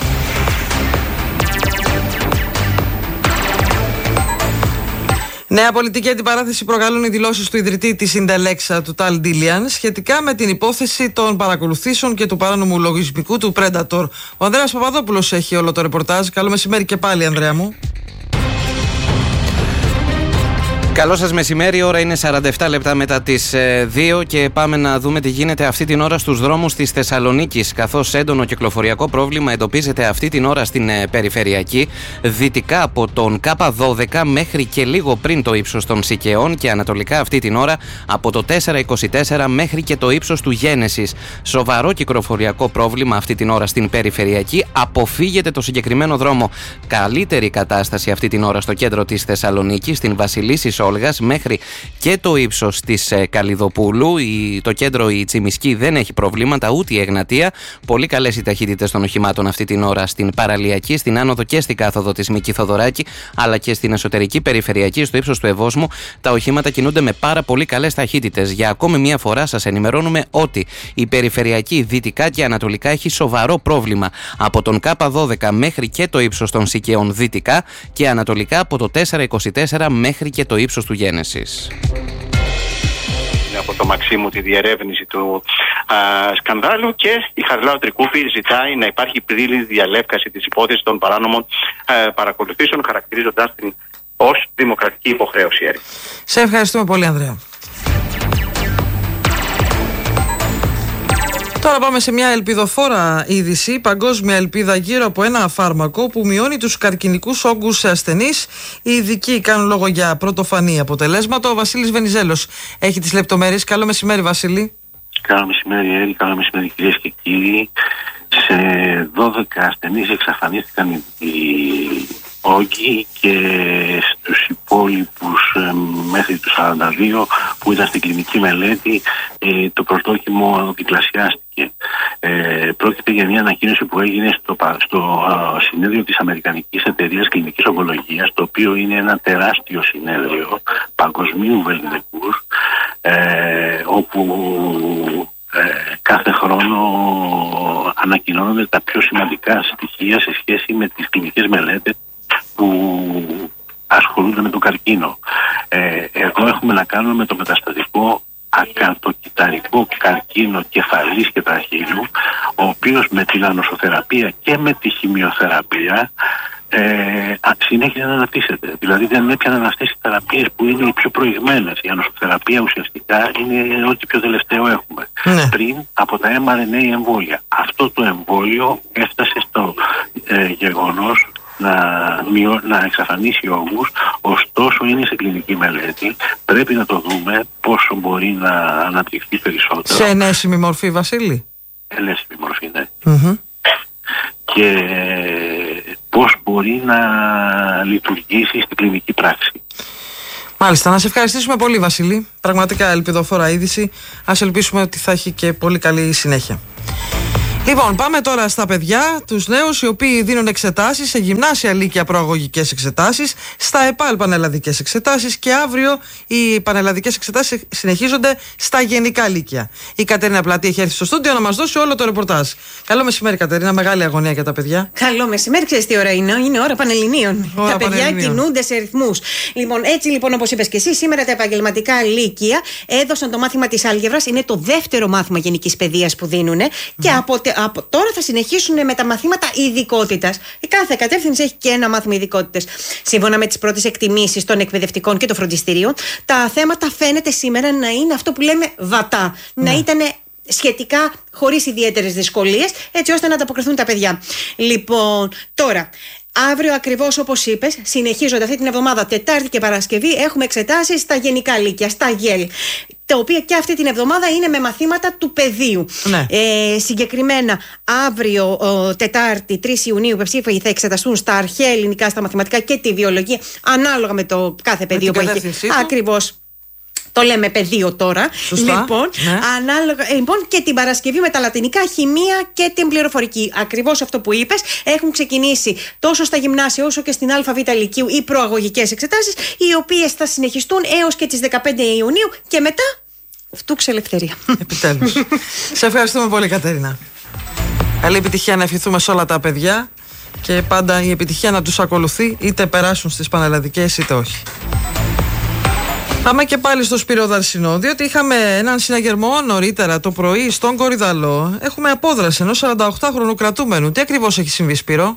Νέα πολιτική αντιπαράθεση προκαλούν οι δηλώσεις του ιδρυτή της Ιντελέξα, του Ταλ Ντίλιαν, σχετικά με την υπόθεση των παρακολουθήσεων και του παράνομου λογισμικού του Predator. Ο Ανδρέας Παπαδόπουλος έχει όλο το ρεπορτάζ. Καλό μεσημέρι και πάλι, Ανδρέα μου. Καλό σας μεσημέρι, η ώρα είναι σαράντα επτά λεπτά μετά τις δύο και πάμε να δούμε τι γίνεται αυτή την ώρα στους δρόμους της Θεσσαλονίκης, καθώς έντονο κυκλοφοριακό πρόβλημα εντοπίζεται αυτή την ώρα στην περιφερειακή, δυτικά από τον Κ δώδεκα μέχρι και λίγο πριν το ύψος των Σικαιών και ανατολικά αυτή την ώρα από το τετρακόσια είκοσι τέσσερα μέχρι και το ύψος του Γένεσης. Σοβαρό κυκλοφοριακό πρόβλημα αυτή την ώρα στην περιφερειακή, αποφύγετε το συγκεκριμένο δρόμο. Καλύτερη κατάσταση αυτή την ώρα στο κέντρο της Θεσσαλονίκης, στην Βασιλίσσης Όλγας μέχρι και το ύψος της ε, Καλλιδοπούλου. Η, το κέντρο η Τσιμισκή δεν έχει προβλήματα, ούτε η Εγνατία. Πολύ καλές οι ταχύτητες των οχημάτων αυτή την ώρα στην Παραλιακή, στην άνοδο και στην κάθοδο της Μίκη Θοδωράκη, αλλά και στην εσωτερική περιφερειακή στο ύψος του Ευόσμου. Τα οχήματα κινούνται με πάρα πολύ καλές ταχύτητες. Για ακόμη μία φορά σας ενημερώνουμε ότι η περιφερειακή δυτικά και ανατολικά έχει σοβαρό πρόβλημα από τον Κ δώδεκα μέχρι και το ύψος των Σικαιών δυτικά και ανατολικά από το τετρακόσια είκοσι τέσσερα μέχρι και το ύψος του Γένεσης. Από το Μαξίμου τη διερεύνηση του α, σκανδάλου και η Χαριλάου Τρικούπη ζητάει να υπάρχει πλήρη διαλεύκαση της υπόθεσης των παράνομων α, παρακολουθήσεων, χαρακτηρίζοντας την ως δημοκρατική υποχρέωση. Σε ευχαριστούμε πολύ, Ανδρέα. Τώρα πάμε σε μια ελπιδοφόρα είδηση, παγκόσμια ελπίδα γύρω από ένα φάρμακο που μειώνει τους καρκινικούς όγκους σε ασθενείς. Οι ειδικοί κάνουν λόγο για πρωτοφανή αποτελέσματα. Ο Βασίλης Βενιζέλος έχει τις λεπτομέρειες. Καλό μεσημέρι, Βασίλη. Καλό μεσημέρι, Έρη. Καλό μεσημέρι, κυρίες και κύριοι. Σε δώδεκα ασθενείς εξαφανίστηκαν οι όγκοι και στους υπόλοιπους ε, μέχρι τους σαράντα δύο που ήταν στην κλινική μελέτη ε, το προσδόκιμο διπλασιάστηκε. Ε, πρόκειται για μια ανακοίνωση που έγινε στο, στο α, συνέδριο της Αμερικανικής Εταιρείας Κλινικής Ογκολογίας, το οποίο είναι ένα τεράστιο συνέδριο παγκοσμίου βεληνικούς, ε, όπου ε, κάθε χρόνο ανακοινώνονται τα πιο σημαντικά στοιχεία σε σχέση με τις κλινικές μελέτες που ασχολούνται με τον καρκίνο. Ε, εδώ έχουμε να κάνουμε με το μεταστατικό ακαντοκυταρικό καρκίνο κεφαλής και τραχείου, ο οποίος με την ανοσοθεραπεία και με τη χημειοθεραπεία ε, συνέχιζε να αναπτύσσεται. Δηλαδή δεν έπιαναν αυτές οι θεραπείες που είναι οι πιο προηγμένες. Η ανοσοθεραπεία ουσιαστικά είναι ό,τι πιο τελευταίο έχουμε. Ναι. Πριν από τα εμ αρ εν έι εμβόλια. Αυτό το εμβόλιο έφτασε στο ε, γεγονός να, μειώ, να εξαφανίσει όγκους, ωστόσο είναι σε κλινική μελέτη. Πρέπει να το δούμε πόσο μπορεί να αναπτυχθεί περισσότερο. Σε ενέσιμη μορφή, Βασίλη? Ενέσιμη μορφή, ναι. Mm-hmm. Και πώς μπορεί να λειτουργήσει στην κλινική πράξη. Μάλιστα, να σε ευχαριστήσουμε πολύ, Βασίλη. Πραγματικά ελπιδοφόρα είδηση. Ας ελπίσουμε ότι θα έχει και πολύ καλή συνέχεια. Λοιπόν, πάμε τώρα στα παιδιά, τους νέους οι οποίοι δίνουν εξετάσεις σε γυμνάσια, λύκεια, προαγωγικές εξετάσεις, στα ΕΠΑΛ πανελλαδικές εξετάσεις και αύριο οι πανελλαδικές εξετάσεις συνεχίζονται στα γενικά λύκεια. Η Κατερίνα Πλατή έχει έρθει στο στούντιο να μας δώσει όλο το ρεπορτάζ. Καλό μεσημέρι, Κατερίνα, μεγάλη αγωνία για τα παιδιά. Καλό μεσημέρι, ξέρεις τι ώρα είναι? Είναι ώρα Πανελληνίων. Ώρα τα παιδιά Πανελληνίων. κινούνται σε ρυθμούς. Λοιπόν, έτσι λοιπόν, όπως είπες και εσύ, σήμερα τα επαγγελματικά λύκεια έδωσαν το μάθημα της άλγεβρας. Είναι το δεύτερο μάθημα γενικής παιδείας που δίνουν mm. και από Από τώρα θα συνεχίσουν με τα μαθήματα ειδικότητας. Η κάθε κατεύθυνση έχει και ένα μάθημα ειδικότητες. Σύμφωνα με τις πρώτες εκτιμήσεις των εκπαιδευτικών και των φροντιστηρίων, τα θέματα φαίνεται σήμερα να είναι αυτό που λέμε βατά. Ναι. Να ήταν σχετικά χωρίς ιδιαίτερες δυσκολίες, έτσι ώστε να ανταποκριθούν τα παιδιά. Λοιπόν, τώρα. Αύριο, ακριβώς όπως είπες, συνεχίζονται αυτή την εβδομάδα, Τετάρτη και Παρασκευή, έχουμε εξετάσεις στα γενικά λύκεια, στα ΓΕΛ. Τα οποία και αυτή την εβδομάδα είναι με μαθήματα του πεδίου. Ναι. Ε, συγκεκριμένα, αύριο, ο, Τετάρτη, τρεις Ιουνίου, οι υποψήφοι θα εξεταστούν στα αρχαία ελληνικά, στα μαθηματικά και τη βιολογία, ανάλογα με το κάθε πεδίο που έχει. Ακριβώς. Το λέμε πεδίο τώρα. Σωστά, λοιπόν, ναι. ανάλογα, λοιπόν, και την Παρασκευή με τα λατινικά, χημεία και την πληροφορική. Ακριβώς αυτό που είπες. Έχουν ξεκινήσει τόσο στα γυμνάσια όσο και στην ΑΒ Λυκείου οι προαγωγικές εξετάσεις, οι οποίες θα συνεχιστούν έως και τις δεκαπέντε Ιουνίου και μετά φτούξε ελευθερία. Επιτέλους. Σε ευχαριστούμε πολύ, Κατερίνα. Καλή επιτυχία να ευχηθούμε σε όλα τα παιδιά και πάντα η επιτυχία να τους ακολουθεί, είτε περάσουν στις πανελλαδικές είτε όχι. Πάμε και πάλι στο Σπύρο Δαρσινό, διότι είχαμε έναν συναγερμό νωρίτερα το πρωί στον Κορυδαλό. Έχουμε απόδραση ενός σαρανταοκτάχρονου κρατούμενου. Τι ακριβώς έχει συμβεί, Σπύρο?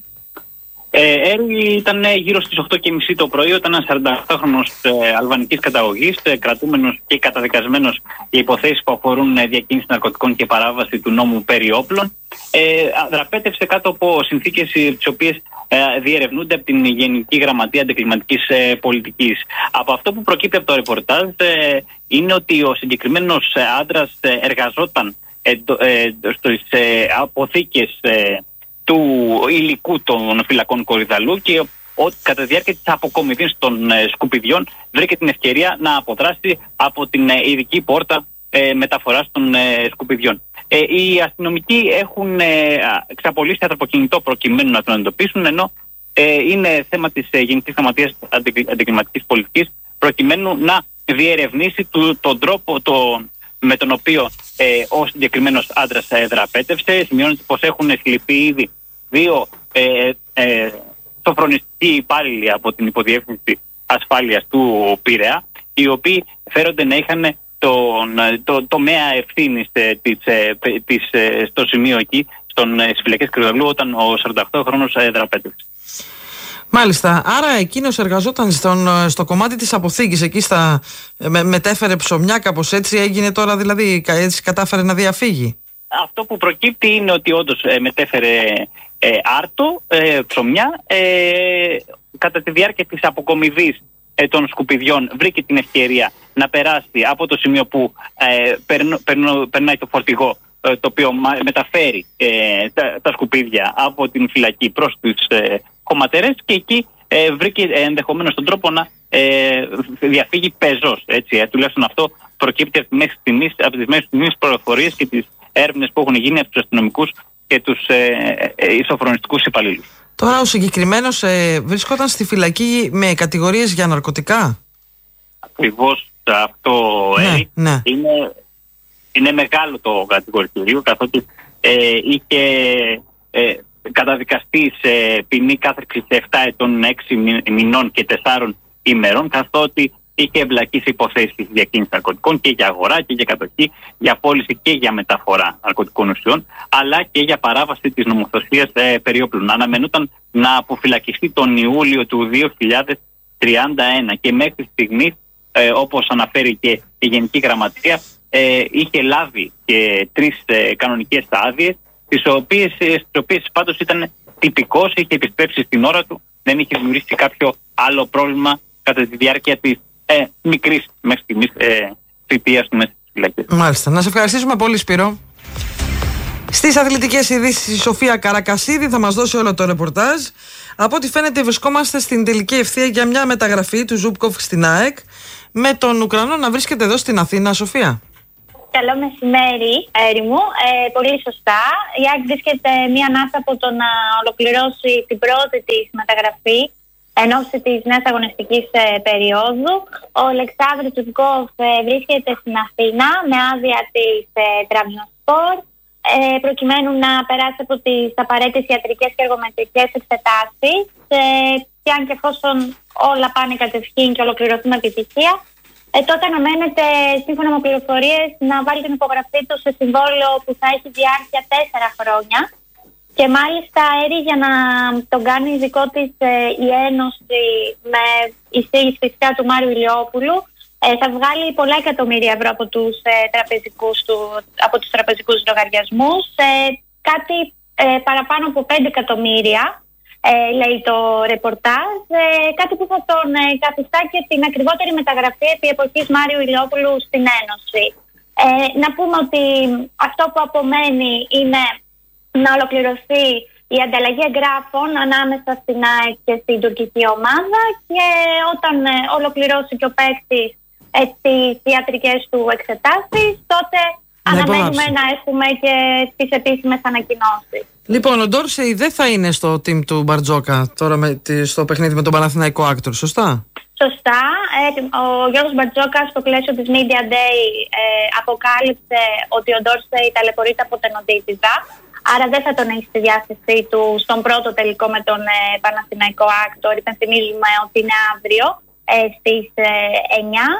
Ε, Έρη ήταν γύρω στις οκτώ και μισή το πρωί όταν ένας σαρανταοκτάχρονος ε, αλβανικής καταγωγής, ε, κρατούμενος και καταδικασμένος για υποθέσεις που αφορούν ε, διακίνηση ναρκωτικών και παράβαση του νόμου περί όπλων, ε, δραπέτευσε κάτω από συνθήκες τις οποίες ε, διερευνούνται από την Γενική Γραμματεία Αντικλιματικής ε, Πολιτικής. Από αυτό που προκύπτει από το ρεπορτάζ ε, είναι ότι ο συγκεκριμένος ε, άντρας ε, εργαζόταν ε, ε, στις ε, αποθήκες ε, του υλικού των φυλακών Κορυδαλού και ότι κατά τη διάρκεια της αποκομιδής των ε, σκουπιδιών βρήκε την ευκαιρία να αποδράσει από την ε, ειδική πόρτα ε, μεταφοράς των ε, σκουπιδιών. Ε, οι αστυνομικοί έχουν ε, εξαπολύσει ανθρωποκινητό προκειμένου να τον εντοπίσουν, ενώ ε, είναι θέμα της ε, Γενικής Γραμματείας Αντικλιματικής Πολιτικής προκειμένου να διερευνήσει του, τον τρόπο το, με τον οποίο ε, ο συγκεκριμένος άντρας ε, δραπέτευσε. Σημειώνεται πως έχουν συλληφθεί ήδη δύο ε, ε, σοφρονιστικοί υπάλληλοι από την Υποδιεύθυνση Ασφάλειας του Πειραιά, οι οποίοι φέρονται να είχαν τον το, τομέα ευθύνης ε, της, ε, της, ε, στο σημείο εκεί, στον, ε, στις φυλακές Κορυδαλού, όταν ο σαρανταοκτάχρονος ε, δραπέτευσε. Μάλιστα. Άρα εκείνος εργαζόταν στον, στο κομμάτι της αποθήκης, εκεί στα, με, μετέφερε ψωμιά, κάπως έτσι έγινε τώρα, δηλαδή έτσι κατάφερε να διαφύγει. Αυτό που προκύπτει είναι ότι όντως ε, μετέφερε ε, άρτο, ε, ψωμιά, ε, κατά τη διάρκεια της αποκομιδής ε, των σκουπιδιών βρήκε την ευκαιρία να περάσει από το σημείο που ε, περνο, περνο, περνάει το φορτηγό, ε, το οποίο μεταφέρει ε, τα, τα σκουπίδια από την φυλακή προς τις ε, χωματερές, και εκεί ε, βρήκε ε, ενδεχομένως τον τρόπο να ε, διαφύγει πεζός. Έτσι, ε, τουλάχιστον αυτό προκύπτει από τις μέχρι στιγμής πληροφορίες και τις έρευνες που έχουν γίνει από τους αστυνομικούς και τους ε, ε, ισοφρονιστικούς υπαλλήλους. Τώρα ο συγκεκριμένος ε, βρισκόταν στη φυλακή με κατηγορίες για ναρκωτικά. Ακριβώς αυτό, ναι, Έρη. Ναι. Είναι, είναι μεγάλο το κατηγορητήριο, καθότι ε, είχε ε, καταδικαστεί σε ποινή κάθριξης επτά ετών, έξι μηνών και τεσσάρων ημερών, καθότι είχε εμπλακεί σε υποθέσεις διακίνησης ναρκωτικών και για αγορά και για κατοχή, για πώληση και για μεταφορά ναρκωτικών ουσιών, αλλά και για παράβαση της νομοθεσίας ε, περί όπλων. Αναμενόταν να αποφυλακιστεί τον Ιούλιο του δύο χιλιάδες τριάντα ένα και μέχρι στιγμή, ε, όπως αναφέρει και η Γενική Γραμματεία, ε, είχε λάβει και τρεις ε, κανονικές άδειες, τις οποίες, τις οποίες πάντως ήταν τυπικός, είχε επιστρέψει στην ώρα του, δεν είχε δημιουργήσει κάποιο άλλο πρόβλημα κατά τη διάρκεια της ε, μικρής μέχρι στιγμής ε, θητείας του μέσα στις φυλακές. Μάλιστα. Να σε ευχαριστήσουμε πολύ, Σπύρο. Στις αθλητικές ειδήσεις η Σοφία Καρακασίδη θα μας δώσει όλο το ρεπορτάζ. Από ό,τι φαίνεται βρισκόμαστε στην τελική ευθεία για μια μεταγραφή του Ζούμπκοφ στην ΑΕΚ, με τον Ουκρανό να βρίσκεται εδώ στην Αθήνα. Σοφία. Καλό μεσημέρι, έρημου. Ε, πολύ σωστά. Η ΑΕΚ βρίσκεται μία ανάσα από το να ολοκληρώσει την πρώτη της μεταγραφή εν ώψη της νέας αγωνιστικής ε, περίοδου. Ο Αλεξάνδρου Ζούμπκοφ ε, βρίσκεται στην Αθήνα με άδεια της ε, Τραμπζονσπορ, ε, προκειμένου να περάσει από τις απαραίτητες ιατρικές και εργομετρικές εξετάσεις, ε, και αν και εφόσον όλα πάνε κατευχήν και ολοκληρωθούν με επιτυχία, Ε, τότε αναμένεται, σύμφωνα με πληροφορίες, να βάλει την υπογραφή του σε συμβόλαιο που θα έχει διάρκεια τέσσερα χρόνια. Και μάλιστα έρει για να τον κάνει δικό της ε, η Ένωση, με εισήγηση φυσικά του Μάριου Ηλιόπουλου, ε, θα βγάλει πολλά εκατομμύρια ευρώ από τους, ε, τραπεζικούς, του, από τους τραπεζικούς λογαριασμούς. Ε, κάτι ε, παραπάνω από πέντε εκατομμύρια. Ε, λέει το ρεπορτάζ, ε, κάτι που θα τον ε, καθιστά και την ακριβότερη μεταγραφή επί εποχής Μάριου Ηλιόπουλου στην Ένωση. Ε, να πούμε ότι αυτό που απομένει είναι να ολοκληρωθεί η ανταλλαγή εγγράφων ανάμεσα στην ΑΕΚ και στην τουρκική ομάδα, και όταν ε, ολοκληρώσει και ο παίκτης ε, τις ιατρικές του εξετάσεις, τότε να αναμένουμε υπογράψει. Να έχουμε και τις επίσημες ανακοινώσεις. Λοιπόν, ο Ντόρσεϊ δεν θα είναι στο team του Μπαρτζόκα τώρα με, στο παιχνίδι με τον Παναθηναϊκό Άκτορ, σωστά? Σωστά. Ε, ο Γιώργος Μπαρτζόκας στο πλαίσιο της Media Day ε, αποκάλυψε ότι ο Ντόρσεϊ ταλαιπωρείται από τενοντίτιδα, άρα δεν θα τον έχει στη διάθεσή του στον πρώτο τελικό με τον ε, Παναθηναϊκό Άκτορ. Υπενθυμίζουμε ότι είναι αύριο ε, στις ε, εννιά.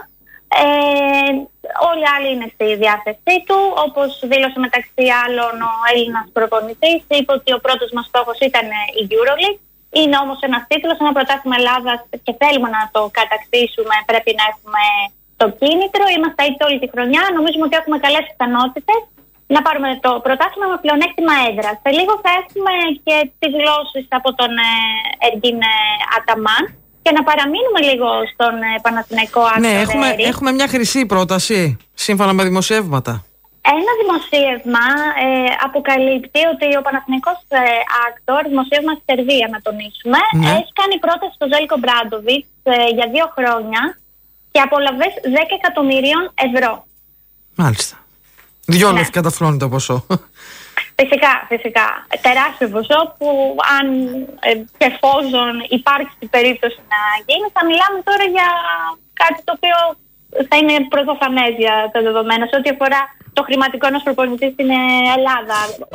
Ε, όλοι οι άλλοι είναι στη διάθεσή του. Όπως δήλωσε μεταξύ άλλων ο Έλληνας προπονητής, είπε ότι ο πρώτος μας στόχος ήταν η EuroLeague. Είναι όμως ένας τίτλος, ένα πρωτάθλημα Ελλάδας και θέλουμε να το κατακτήσουμε. Πρέπει να έχουμε το κίνητρο. Είμαστε έτοιμοι όλη τη χρονιά. Νομίζουμε ότι έχουμε καλές πιθανότητες να πάρουμε το πρωτάθλημα με πλεονέκτημα έδρας. Σε λίγο θα έχουμε και τις γλώσσες από τον Ερντίν Αταμάν. Και να παραμείνουμε λίγο στον ε, Παναθηναϊκό Άκτορ. Ναι, έχουμε, έχουμε μια χρυσή πρόταση, σύμφωνα με δημοσιεύματα. Ένα δημοσίευμα ε, αποκαλύπτει ότι ο Παναθηναϊκός ε, Άκτορ, δημοσίευμα στη Σερβία να τονίσουμε, ναι. έχει κάνει πρόταση στο Ζέλικο Μπράντοβιτς ε, για δύο χρόνια και απολαβές δέκα εκατομμυρίων ευρώ. Μάλιστα. Δυο ναι. λεφτά καταφλώνει το ποσό. Φυσικά, φυσικά. Τεράστιο ποσό που αν ε, και εφόσον υπάρξει την περίπτωση να γίνει, θα μιλάμε τώρα για κάτι το οποίο θα είναι πρωτοφανές για τα δεδομένα σε ό,τι αφορά το χρηματικό ενός προπονητή στην Ελλάδα.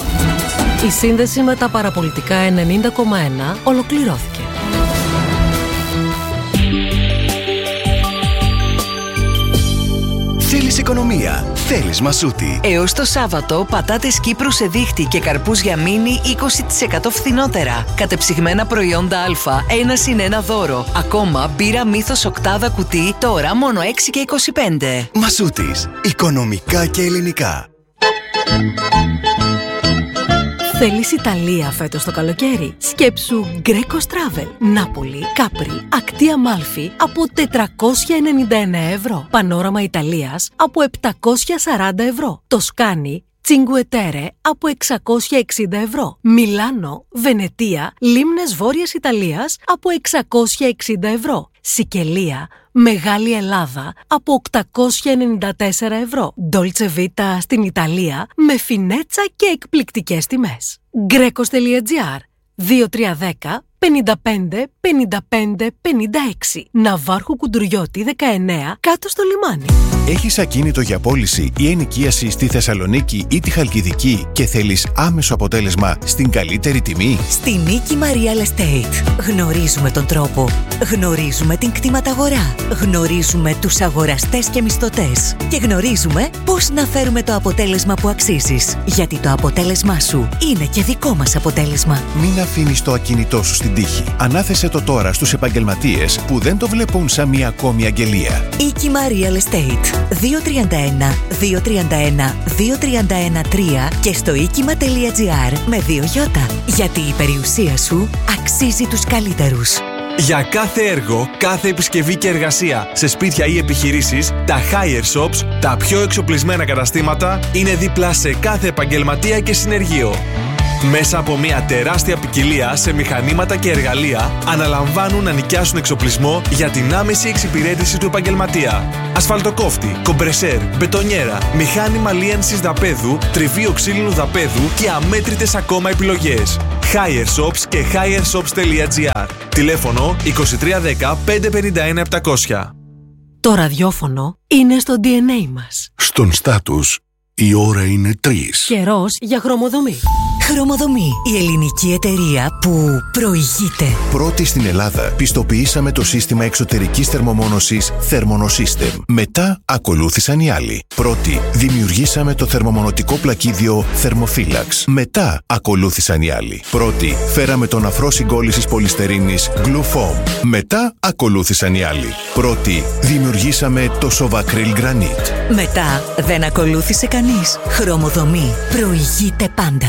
Η σύνδεση με τα παραπολιτικά ενενήντα κόμμα ένα ολοκληρώθηκε. Θέλεις οικονομία, θέλεις Μασούτη. Έως το Σάββατο πατάτες Κύπρου σε δίχτυ και καρπούς για μίνι είκοσι τοις εκατό φθηνότερα. Κατεψυγμένα προϊόντα Α, ένα συν ένα δώρο. Ακόμα μπύρα Μύθος οκτάδα κουτί, τώρα μόνο έξι και είκοσι πέντε. Μασούτης, οικονομικά και ελληνικά. Θέλεις Ιταλία φέτος το καλοκαίρι? Σκέψου Γκρέκος Travel, Νάπολη, Κάπρι, Ακτή Αμάλφη από τετρακόσια ενενήντα εννέα ευρώ. Πανόραμα Ιταλίας από επτακόσια σαράντα ευρώ. Τοσκάνη, Τσίνγκουε Τέρε από εξακόσια εξήντα ευρώ. Μιλάνο, Βενετία, Λίμνες Βόρειας Ιταλίας από εξακόσια εξήντα ευρώ. Σικελία, Μεγάλη Ελλάδα από οκτακόσια ενενήντα τέσσερα ευρώ. Dolce Vita στην Ιταλία με φινέτσα και εκπληκτικές τιμές. Γκρέκος τελεία τζι άρ δύο τρία ένα μηδέν πενήντα πέντε πενήντα πέντε πενήντα έξι. Ναυάρχου Κουντουριώτη δεκαεννέα, κάτω στο λιμάνι. Έχεις ακίνητο για πώληση ή ενοικίαση στη Θεσσαλονίκη ή τη Χαλκιδική και θέλεις άμεσο αποτέλεσμα στην καλύτερη τιμή? Στη Νίκημα Real Estate γνωρίζουμε τον τρόπο, γνωρίζουμε την κτηματαγορά, γνωρίζουμε τους αγοραστές και μισθωτές και γνωρίζουμε πώς να φέρουμε το αποτέλεσμα που αξίζεις. Γιατί το αποτέλεσμά σου είναι και δικό μας αποτέλεσμα. Μην αφήνεις το ακίνητό σου στην τύχη. Ανάθεσε το τώρα στους επαγγελματίες που δεν το βλέπουν σαν μια ακόμη αγγελία. Νίκημα Real Estate δύο τρία ένα δύο τρία ένα δύο τρία ένα τρία και στο οίκημα.gr με δύο γιώτα. Γιατί η περιουσία σου αξίζει τους καλύτερους. Για κάθε έργο, κάθε επισκευή και εργασία σε σπίτια ή επιχειρήσεις, τα Hire Shops, τα πιο εξοπλισμένα καταστήματα, είναι δίπλα σε κάθε επαγγελματία και συνεργείο. Μέσα από μια τεράστια ποικιλία σε μηχανήματα και εργαλεία, αναλαμβάνουν να νοικιάσουν εξοπλισμό για την άμεση εξυπηρέτηση του επαγγελματία. Ασφαλτοκόφτη, κομπρεσέρ, μπετονιέρα, μηχάνημα λίανσης δαπέδου, τριβείο ξύλινου δαπέδου και αμέτρητες ακόμα επιλογές. Hire Shops και hireshops.gr. Τηλέφωνο είκοσι τρία δέκα πεντακόσια πενήντα ένα επτακόσια. Το ραδιόφωνο είναι στο ντι εν έι μας. Στον στάτους η ώρα είναι τρεις. Καιρός για χρωμοδομή. Χρωμοδομή, η ελληνική εταιρεία που προηγείται. Πρώτη στην Ελλάδα πιστοποιήσαμε το σύστημα εξωτερικής θερμομόνωσης Thermonosystem. Μετά ακολούθησαν οι άλλοι. Πρώτη δημιουργήσαμε το θερμομονωτικό πλακίδιο Thermophilax. Μετά ακολούθησαν οι άλλοι. Πρώτη φέραμε τον αφρό συγκόλλησης πολυστερίνης Glufoam. Μετά ακολούθησαν οι άλλοι. Πρώτη δημιουργήσαμε το Sovacryl Granite. Μετά δεν ακολούθησε κανείς. Χρωμοδομή προηγείται πάντα.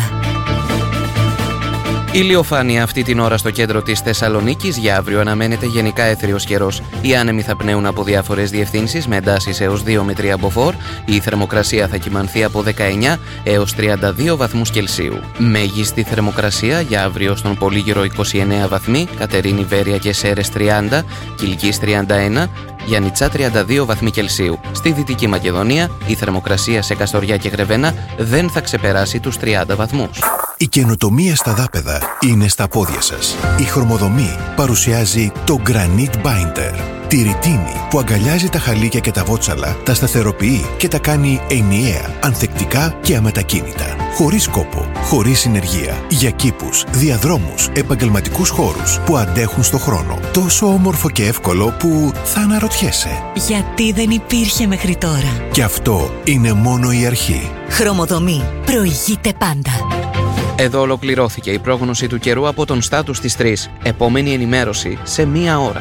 Ηλιοφάνεια αυτή την ώρα στο κέντρο της Θεσσαλονίκης. Για αύριο αναμένεται γενικά έθριος καιρός. Οι άνεμοι θα πνέουν από διάφορες διευθύνσεις με εντάσεις έως δύο με τρία μποφόρ. Η θερμοκρασία θα κυμανθεί από δεκαεννέα έως τριάντα δύο βαθμούς Κελσίου. Μέγιστη θερμοκρασία για αύριο στον Πολύγυρο είκοσι εννέα βαθμοί, Κατερίνη, Βέρεια και Σέρρες τριάντα, Κιλκής τριάντα ένα, Γιαννιτσά τριάντα δύο βαθμοί Κελσίου. Στη Δυτική Μακεδονία η θερμοκρασία σε Καστοριά και Γρεβένα δεν θα ξεπεράσει τους τριάντα βαθμούς. Η καινοτομία στα δάπεδα είναι στα πόδια σας. Η Χρωμοδομή παρουσιάζει το Granite Binder. Τη ρητίνη που αγκαλιάζει τα χαλίκια και τα βότσαλα, τα σταθεροποιεί και τα κάνει ενιαία, ανθεκτικά και αμετακίνητα. Χωρίς κόπο, χωρίς συνεργεία. Για κήπους, διαδρόμους, επαγγελματικούς χώρους που αντέχουν στο χρόνο. Τόσο όμορφο και εύκολο που θα αναρωτιέσαι. Γιατί δεν υπήρχε μέχρι τώρα. Και αυτό είναι μόνο η αρχή. Χρωμοδομή προηγείται πάντα. Εδώ ολοκληρώθηκε η πρόγνωση του καιρού από τον στάτους της τρεις. Επόμενη ενημέρωση σε μία ώρα.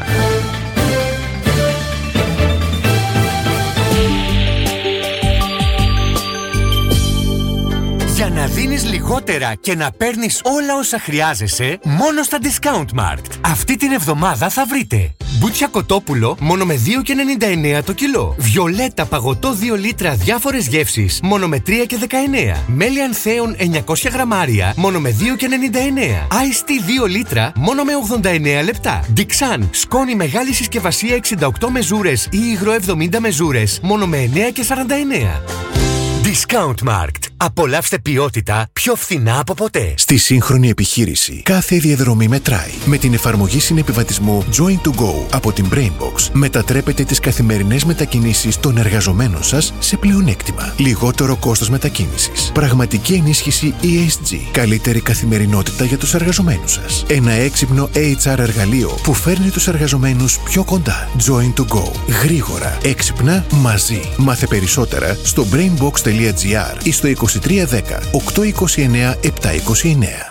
Για να δίνεις λιγότερα και να παίρνεις όλα όσα χρειάζεσαι, μόνο στα Discount Markt. Αυτή την εβδομάδα θα βρείτε μπούτσια κοτόπουλο μόνο με δύο και ενενήντα εννέα το κιλό. Βιολέτα παγωτό δύο λίτρα διάφορες γεύσεις μόνο με τρία και δεκαεννέα. Μέλι ανθέων εννιακόσια γραμμάρια μόνο με δύο και ενενήντα εννέα. Ice Tea δύο λίτρα μόνο με ογδόντα εννέα λεπτά. Dixan σκόνη μεγάλη συσκευασία εξήντα οκτώ μεζούρες ή υγρό εβδομήντα μεζούρες μόνο με εννέα και σαράντα εννέα. Discount Markt. Απολαύστε ποιότητα πιο φθηνά από ποτέ. Στη σύγχρονη επιχείρηση, κάθε διαδρομή μετράει. Με την εφαρμογή συνεπιβατισμού Join to Go από την Brainbox, μετατρέπετε τις καθημερινές μετακινήσεις των εργαζομένων σας σε πλεονέκτημα. Λιγότερο κόστος μετακίνησης. Πραγματική ενίσχυση ι ες τζι. Καλύτερη καθημερινότητα για τους εργαζομένους σας. Ένα έξυπνο έιτς αρ εργαλείο που φέρνει τους εργαζομένους πιο κοντά. Join to Go. Γρήγορα, έξυπνα, μαζί. Μάθε περισσότερα στο brainbox.gr ή στο είκοσι τρία δέκα οκτακόσια είκοσι εννέα επτακόσια είκοσι εννέα.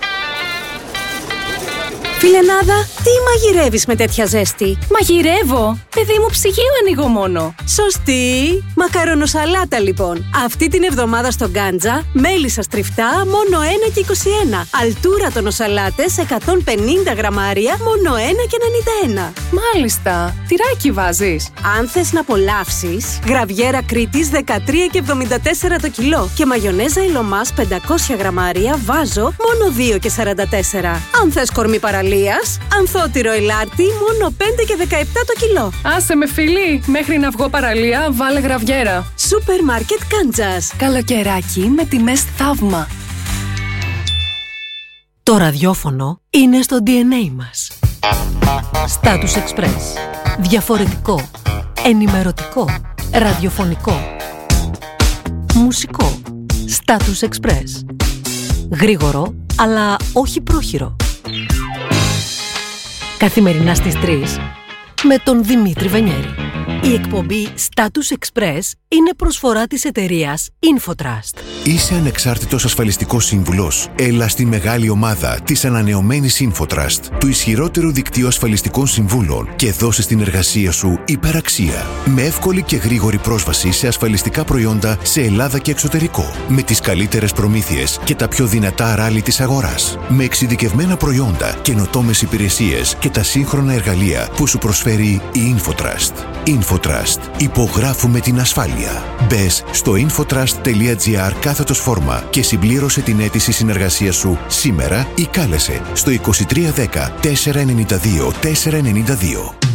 Φιλενάδα, τι μαγειρεύεις με τέτοια ζέστη? Μαγειρεύω! Παιδί μου, ψυγείο ανοίγω μόνο. Σωστή! Μακαρονοσαλάτα λοιπόν. Αυτή την εβδομάδα στο Γκάντζα, μέλισσα στριφτά μόνο ένα και είκοσι ένα. Αλτούρα τονοσαλάτες εκατόν πενήντα γραμμάρια μόνο ένα και ενενήντα ένα. Μάλιστα! Τυράκι βάζεις? Αν θες να απολαύσεις, γραβιέρα Κρήτης δεκατρία και εβδομήντα τέσσερα το κιλό και μαγιονέζα Ηλωμάς πεντακόσια γραμμάρια βάζω μόνο δύο και σαράντα τέσσερα. Αν θες κορμί παραλίας, ανθότυρο ελάρτη μόνο πέντε και δεκαεπτά το κιλό. Άσε με φίλη, μέχρι να βγω παραλία βάλε γραβιέρα. Σούπερ μάρκετ Κάντζας. Καλοκαιράκι με τιμές θαύμα. Το ραδιόφωνο είναι στο ντι εν έι μας. Status Express. Διαφορετικό. Ενημερωτικό. Ραδιοφωνικό. Μουσικό. Status Express. Γρήγορο, αλλά όχι πρόχειρο. Καθημερινά στις τρεις με τον Δημήτρη Βενιέρη. Η εκπομπή Status Express είναι προσφορά της εταιρείας Infotrust. Είσαι ανεξάρτητος ασφαλιστικός σύμβουλος? Έλα στη μεγάλη ομάδα της ανανεωμένης Infotrust, του ισχυρότερου δικτύου ασφαλιστικών συμβούλων, και δώσε στην εργασία σου υπεραξία. Με εύκολη και γρήγορη πρόσβαση σε ασφαλιστικά προϊόντα σε Ελλάδα και εξωτερικό. Με τις καλύτερες προμήθειες και τα πιο δυνατά ράλι της αγοράς. Με εξειδικευμένα προϊόντα, καινοτόμες υπηρεσίες και τα σύγχρονα εργαλεία που σου προσφέρει η Infotrust. Infotrust. Υπογράφουμε την ασφάλεια. Μπες στο infotrust.gr κάθετος φόρμα και συμπλήρωσε την αίτηση συνεργασίας σου σήμερα ή κάλεσε στο είκοσι τρία δέκα τετρακόσια ενενήντα δύο τετρακόσια ενενήντα δύο.